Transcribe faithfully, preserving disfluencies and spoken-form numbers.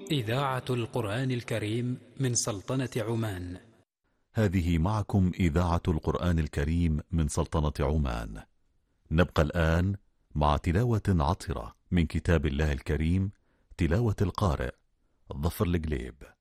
إذاعة القرآن الكريم من سلطنة عمان. هذه معكم إذاعة القرآن الكريم من سلطنة عمان. نبقى الآن مع تلاوة عطرة من كتاب الله الكريم، تلاوة القارئ ظفر القليب.